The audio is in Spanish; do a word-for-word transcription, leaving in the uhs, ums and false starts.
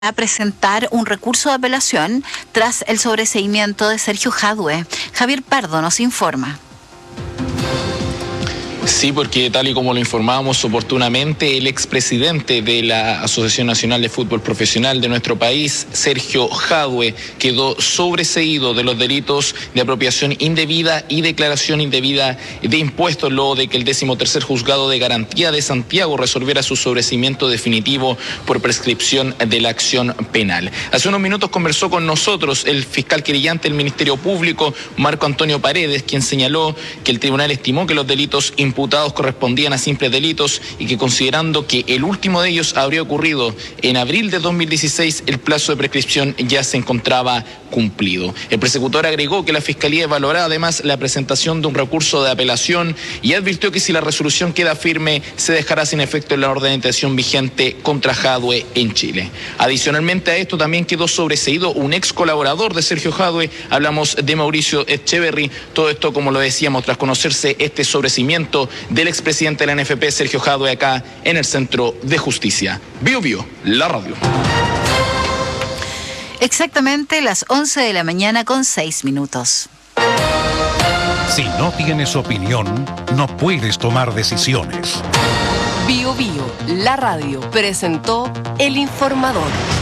a presentar un recurso de apelación tras el sobreseimiento de Sergio Jadue. Javier Pardo nos informa. Sí, porque tal y como lo informábamos oportunamente, el expresidente de la Asociación Nacional de Fútbol Profesional de nuestro país, Sergio Jadue, quedó sobreseído de los delitos de apropiación indebida y declaración indebida de impuestos, luego de que el decimotercer juzgado de garantía de Santiago resolviera su sobreseimiento definitivo por prescripción de la acción penal. Hace unos minutos conversó con nosotros el fiscal querellante del Ministerio Público, Marco Antonio Paredes, quien señaló que el tribunal estimó que los delitos imputados correspondían a simples delitos y que, considerando que el último de ellos habría ocurrido en abril de dos mil dieciséis, el plazo de prescripción ya se encontraba cumplido. El persecutor agregó que la Fiscalía evaluará además la presentación de un recurso de apelación y advirtió que si la resolución queda firme, se dejará sin efecto la orden de detención vigente contra Jadue en Chile. Adicionalmente a esto, también quedó sobreseído un ex colaborador de Sergio Jadue, hablamos de Mauricio Echeverry. Todo esto, como lo decíamos, tras conocerse este sobreseimiento del expresidente de la N F P, Sergio Jadue, acá en el Centro de Justicia. Bio Bio, la radio. Exactamente las once de la mañana con seis minutos. Si no tienes opinión, no puedes tomar decisiones. Bio Bio, la radio, presentó El Informador.